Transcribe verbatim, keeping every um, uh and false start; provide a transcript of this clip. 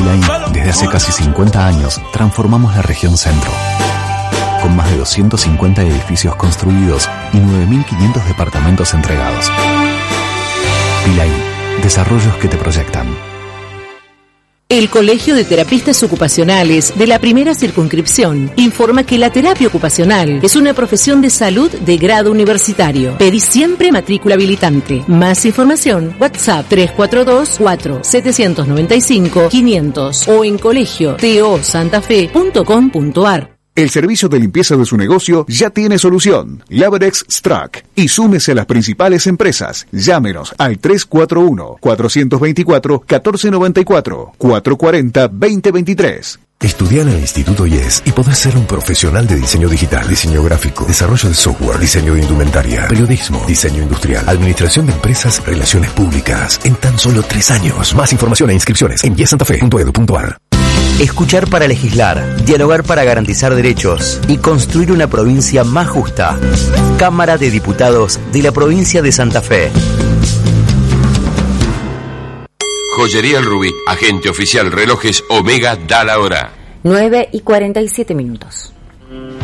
Pilain, desde hace casi cincuenta años, transformamos la región centro. Con más de doscientos cincuenta edificios construidos y nueve mil quinientos departamentos entregados. Pilain, desarrollos que te proyectan. El Colegio de Terapistas Ocupacionales de la Primera Circunscripción informa que la terapia ocupacional es una profesión de salud de grado universitario. Pedí siempre matrícula habilitante. Más información, WhatsApp tres cuatro dos, cuatro siete nueve cinco, quinientos o en colegio to santafe punto com punto ar. El servicio de limpieza de su negocio ya tiene solución. Laberex Strack. Y súmese a las principales empresas. Llámenos al tres cuatro uno, cuatro dos cuatro, uno cuatro nueve cuatro, cuatro cuatro cero, dos cero dos tres. Estudia en el Instituto I E S y podés ser un profesional de diseño digital, diseño gráfico, desarrollo de software, diseño de indumentaria, periodismo, diseño industrial, administración de empresas, relaciones públicas, en tan solo tres años. Más información e inscripciones en i e s santafe punto edu punto ar. Escuchar para legislar, dialogar para garantizar derechos y construir una provincia más justa. Cámara de Diputados de la provincia de Santa Fe. Joyería El Rubí, agente oficial relojes Omega, da la hora. nueve y cuarenta y siete minutos.